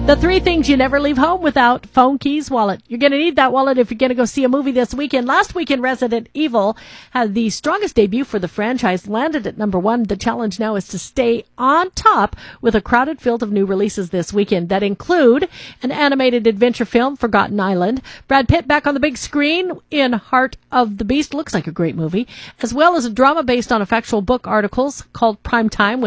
The three things you never leave home without: phone, keys, wallet. You're going to need that wallet if you're going to go see a movie this weekend. Last weekend, Resident Evil had the strongest debut for the franchise, landed at number 1. The challenge now is to stay on top with a crowded field of new releases this weekend that include an animated adventure film, Forgotten Island, Brad Pitt back on the big screen in Heart of the Beast, looks like a great movie, as well as a drama based on a factual book articles called Prime Time,